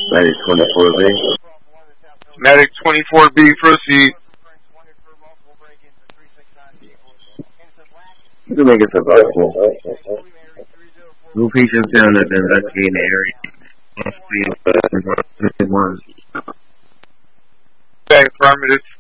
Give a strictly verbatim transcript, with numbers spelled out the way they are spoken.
Medic twenty-four B. Medic twenty-four B, proceed. You can make it survivable. Two patients down at the investigating area. Okay, affirmative.